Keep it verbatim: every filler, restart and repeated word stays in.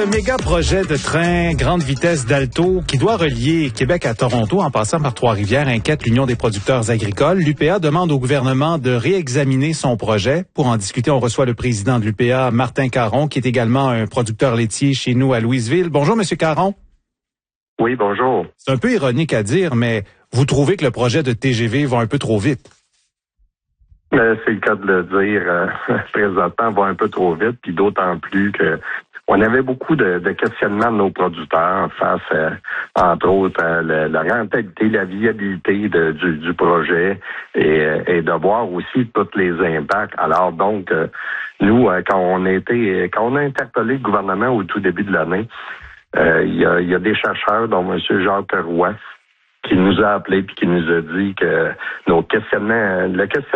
Le méga projet de train grande vitesse d'Alto qui doit relier Québec à Toronto en passant par Trois-Rivières inquiète l'Union des producteurs agricoles. L'U P A demande au gouvernement de réexaminer son projet. Pour en discuter, on reçoit le président de l'U P A, Martin Caron, qui est également un producteur laitier chez nous à Louisville. Bonjour, Monsieur Caron. Oui, bonjour. C'est un peu ironique à dire, mais vous trouvez que le projet de T G V va un peu trop vite? Euh, c'est le cas de le dire. Euh, présentement, va un peu trop vite, puis d'autant plus que on avait beaucoup de, de questionnements de nos producteurs face, euh, entre autres, à la, la rentabilité, la viabilité de, du, du projet et, et de voir aussi tous les impacts. Alors donc, euh, nous, euh, quand on a été, quand on a interpellé le gouvernement au tout début de l'année, euh, il y a, il y a des chercheurs, dont M. Jacques Roy, qui nous a appelés puis qui nous a dit que nos questionnements, le questionnement